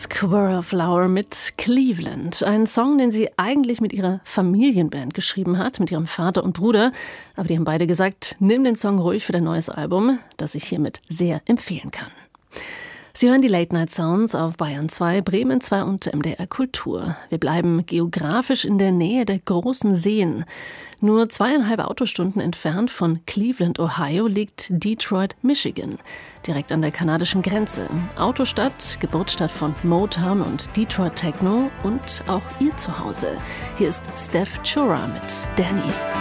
Squirrel Flower mit Cleveland. Ein Song, den sie eigentlich mit ihrer Familienband geschrieben hat, mit ihrem Vater und Bruder. Aber die haben beide gesagt, nimm den Song ruhig für dein neues Album, das ich hiermit sehr empfehlen kann. Sie hören die Late Night Sounds auf Bayern 2, Bremen 2 und MDR Kultur. Wir bleiben geografisch in der Nähe der großen Seen. Nur 2,5 Autostunden entfernt von Cleveland, Ohio, liegt Detroit, Michigan. Direkt an der kanadischen Grenze. Autostadt, Geburtsstadt von Motown und Detroit Techno und auch ihr Zuhause. Hier ist Steph Chura mit Danny.